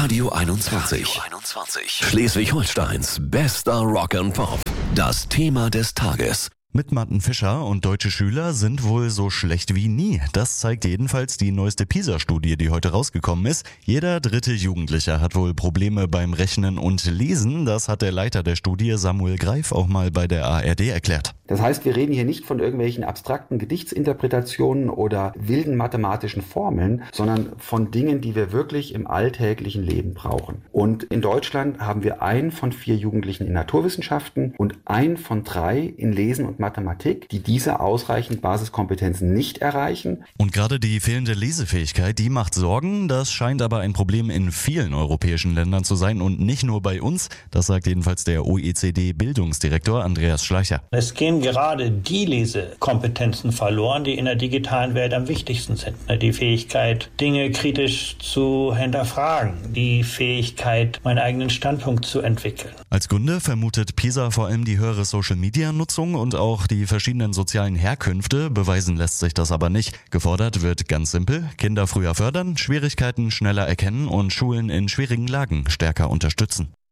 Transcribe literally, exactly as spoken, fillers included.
Radio einundzwanzig. Schleswig-Holsteins bester Rock and Pop. Das Thema des Tages. Mitmatten Fischer und deutsche Schüler sind wohl so schlecht wie nie. Das zeigt jedenfalls die neueste PISA-Studie, die heute rausgekommen ist. Jeder dritte Jugendliche hat wohl Probleme beim Rechnen und Lesen. Das hat der Leiter der Studie, Samuel Greif, auch mal bei der A R D erklärt. Das heißt, wir reden hier nicht von irgendwelchen abstrakten Gedichtsinterpretationen oder wilden mathematischen Formeln, sondern von Dingen, die wir wirklich im alltäglichen Leben brauchen. Und in Deutschland haben wir einen von vier Jugendlichen in Naturwissenschaften und einen von drei in Lesen und Mathematik, die diese ausreichend Basiskompetenzen nicht erreichen. Und gerade die fehlende Lesefähigkeit, die macht Sorgen. Das scheint aber ein Problem in vielen europäischen Ländern zu sein und nicht nur bei uns. Das sagt jedenfalls der O E C D-Bildungsdirektor Andreas Schleicher. Es gehen gerade die Lesekompetenzen verloren, die in der digitalen Welt am wichtigsten sind. Die Fähigkeit, Dinge kritisch zu hinterfragen, die Fähigkeit, meinen eigenen Standpunkt zu entwickeln. Als Gründe vermutet PISA vor allem die höhere Social-Media-Nutzung und auch die verschiedenen sozialen Herkünfte. Beweisen lässt sich das aber nicht. Gefordert wird ganz simpel: Kinder früher fördern, Schwierigkeiten schneller erkennen und Schulen in schwierigen Lagen stärker unterstützen.